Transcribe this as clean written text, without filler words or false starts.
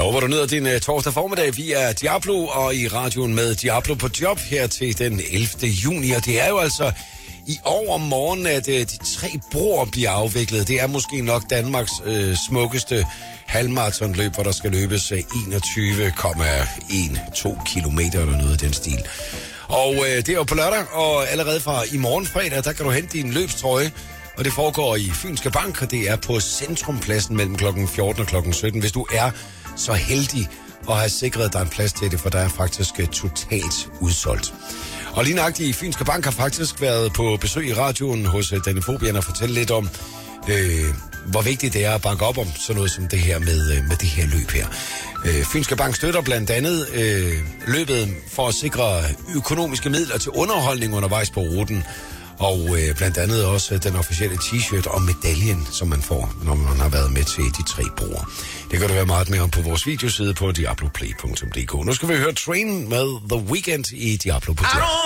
håber, du nyder din torsdag formiddag. Vi er Diablo, og i radioen med Diablo på job her til den 11. juni. Og det er jo altså i overmorgen, at de 3 broer bliver afviklet. Det er måske nok Danmarks smukkeste halvmaratonløb, hvor der skal løbes 21,12 kilometer eller noget af den stil. Og det er jo på lørdag, og allerede fra i morgen fredag, der kan du hente din løbstrøje. Og det foregår i Fynske Bank, og det er på Centrumpladsen mellem klokken 14 og klokken 17. Hvis du er så heldig at have sikret dig en plads til det, for der er faktisk totalt udsolgt. Og lige nøjagtigt i Fynske Bank har faktisk været på besøg i radioen hos Danifobian og fortælle lidt om, hvor vigtigt det er at banke op om sådan noget som det her med det her løb her. Fynske Bank støtter blandt andet løbet for at sikre økonomiske midler til underholdning undervejs på ruten. Og blandt andet også den officielle t-shirt og medaljen, som man får, når man har været med til de 3 broer. Det kan du være meget mere om på vores videoside på diabloplay.dk. Nu skal vi høre Train med The Weeknd i Diablo på job.